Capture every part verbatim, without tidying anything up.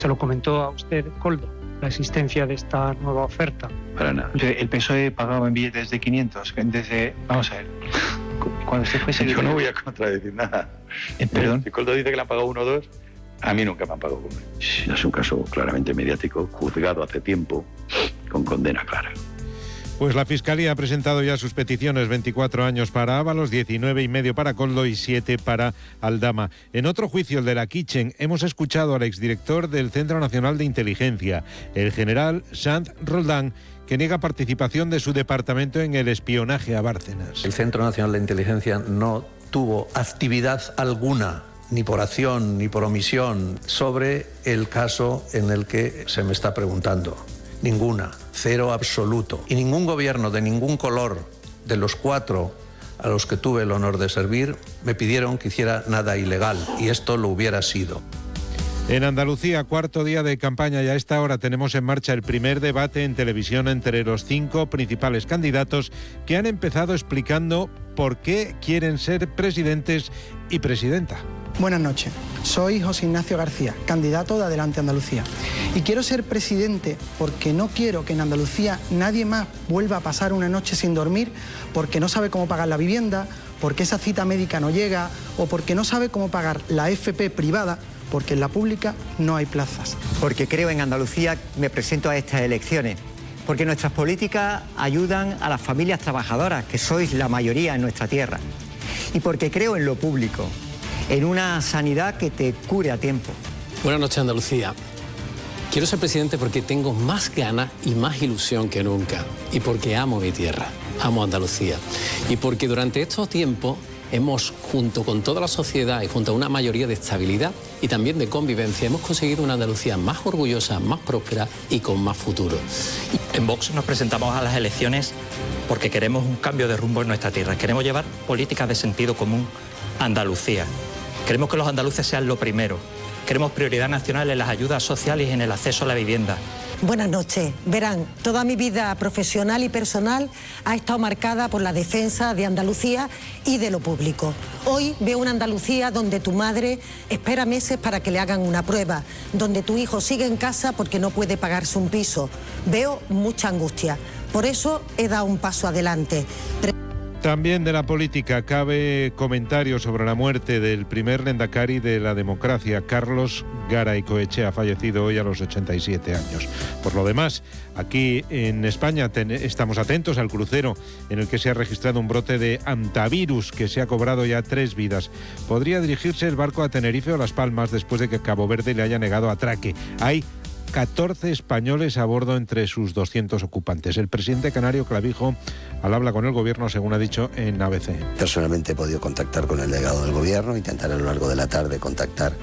¿Se lo comentó a usted, Koldo, la existencia de esta nueva oferta? Para nada. El P S O E pagaba en billetes de quinientos, desde... Vamos a ver. Cuando usted fue Yo no voy a contradecir nada. Eh, perdón. Si Koldo dice que le han pagado uno o dos, a mí nunca me han pagado uno. Es un caso claramente mediático, juzgado hace tiempo, con condena clara. Pues la Fiscalía ha presentado ya sus peticiones, veinticuatro años para Ábalos, diecinueve y medio para Koldo y siete para Aldama. En otro juicio, el de la Kitchen, hemos escuchado al exdirector del Centro Nacional de Inteligencia, el general Sanz Roldán, que niega participación de su departamento en el espionaje a Bárcenas. El Centro Nacional de Inteligencia no tuvo actividad alguna, ni por acción ni por omisión, sobre el caso en el que se me está preguntando. Ninguna, cero absoluto. Y ningún gobierno de ningún color de los cuatro a los que tuve el honor de servir me pidieron que hiciera nada ilegal, y esto lo hubiera sido. En Andalucía, cuarto día de campaña, y a esta hora tenemos en marcha el primer debate en televisión entre los cinco principales candidatos que han empezado explicando por qué quieren ser presidentes y presidenta. Buenas noches, soy José Ignacio García, candidato de Adelante Andalucía. Y quiero ser presidente porque no quiero que en Andalucía nadie más vuelva a pasar una noche sin dormir porque no sabe cómo pagar la vivienda, porque esa cita médica no llega o porque no sabe cómo pagar la F P privada, porque en la pública no hay plazas. Porque creo en Andalucía, me presento a estas elecciones. Porque nuestras políticas ayudan a las familias trabajadoras, que sois la mayoría en nuestra tierra. Y porque creo en lo público, en una sanidad que te cure a tiempo. Buenas noches, Andalucía. Quiero ser presidente porque tengo más ganas y más ilusión que nunca. Y porque amo mi tierra, amo Andalucía. Y porque durante estos tiempos hemos, junto con toda la sociedad y junto a una mayoría de estabilidad y también de convivencia, hemos conseguido una Andalucía más orgullosa, más próspera y con más futuro. En Vox nos presentamos a las elecciones porque queremos un cambio de rumbo en nuestra tierra. Queremos llevar políticas de sentido común a Andalucía. Queremos que los andaluces sean lo primero. Queremos prioridad nacional en las ayudas sociales y en el acceso a la vivienda. Buenas noches. Verán, toda mi vida profesional y personal ha estado marcada por la defensa de Andalucía y de lo público. Hoy veo una Andalucía donde tu madre espera meses para que le hagan una prueba, donde tu hijo sigue en casa porque no puede pagarse un piso. Veo mucha angustia. Por eso he dado un paso adelante. También de la política cabe comentario sobre la muerte del primer lehendakari de la democracia, Carlos Garaycoechea, fallecido hoy a los ochenta y siete años. Por lo demás, aquí en España ten, estamos atentos al crucero en el que se ha registrado un brote de hantavirus que se ha cobrado ya tres vidas. Podría dirigirse el barco a Tenerife o Las Palmas después de que Cabo Verde le haya negado atraque. Hay catorce españoles a bordo entre sus doscientos ocupantes. El presidente canario Clavijo al habla con el gobierno, según ha dicho en A B C. Personalmente he podido contactar con el delegado del gobierno, intentar a lo largo de la tarde contactar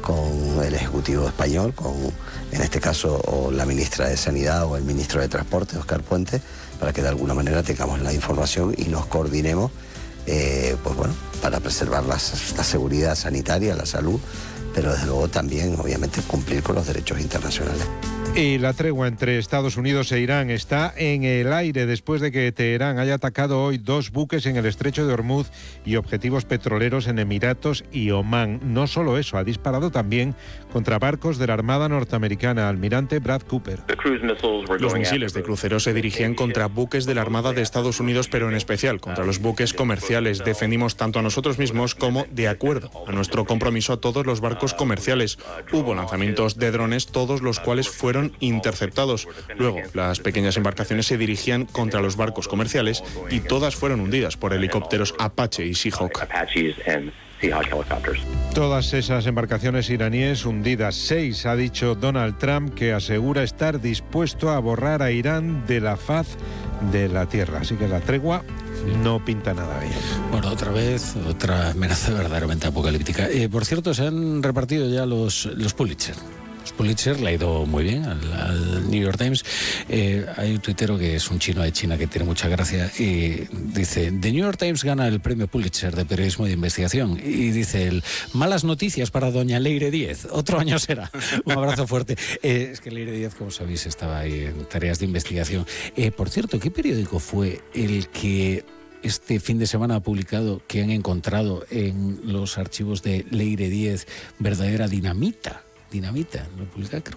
con el Ejecutivo español, con, en este caso, o la ministra de Sanidad o el ministro de Transporte, Óscar Puente, para que de alguna manera tengamos la información y nos coordinemos, eh, pues bueno, para preservar la, la seguridad sanitaria, la salud, pero desde luego también, obviamente, cumplir con los derechos internacionales. Y la tregua entre Estados Unidos e Irán está en el aire después de que Teherán haya atacado hoy dos buques en el estrecho de Hormuz y objetivos petroleros en Emiratos y Omán. No solo eso, ha disparado también contra barcos de la Armada norteamericana, almirante Brad Cooper. Los misiles de crucero se dirigían contra buques de la Armada de Estados Unidos, pero en especial contra los buques comerciales. Defendimos tanto a nosotros mismos como, de acuerdo a nuestro compromiso, a todos los barcos comerciales. Hubo lanzamientos de drones, todos los cuales fueron interceptados. Luego, las pequeñas embarcaciones se dirigían contra los barcos comerciales y todas fueron hundidas por helicópteros Apache y Seahawk. Todas esas embarcaciones iraníes hundidas. Seis, ha dicho Donald Trump, que asegura estar dispuesto a borrar a Irán de la faz de la tierra. Así que la tregua no pinta nada bien. Bueno, otra vez, otra amenaza verdaderamente apocalíptica. Eh, por cierto, se han repartido ya los, los Pulitzer. Pulitzer le ha ido muy bien al, al New York Times. Eh, hay un tuitero que es un chino de China que tiene mucha gracia y dice: The New York Times gana el premio Pulitzer de periodismo de investigación. Y dice él: malas noticias para doña Leire Díez, otro año será. Un abrazo fuerte. Eh, es que Leire Díez, como sabéis, estaba ahí en tareas de investigación. Eh, por cierto, ¿qué periódico fue el que este fin de semana ha publicado que han encontrado en los archivos de Leire Díez verdadera dinamita? Dinamita, lo publica creo